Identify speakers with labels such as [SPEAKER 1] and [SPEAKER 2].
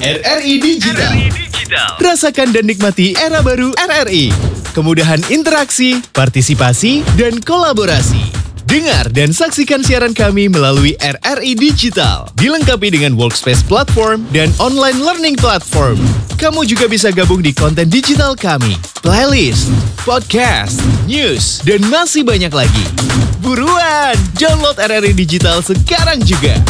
[SPEAKER 1] RRI Digital. Rasakan dan nikmati era baru RRI. Kemudahan interaksi, partisipasi, dan kolaborasi. Dengar dan saksikan siaran kami melalui RRI Digital. Dilengkapi dengan workspace platform dan online learning platform. Kamu juga bisa gabung di konten digital kami, playlist, podcast, news, dan masih banyak lagi. Buruan, download RRI Digital sekarang juga.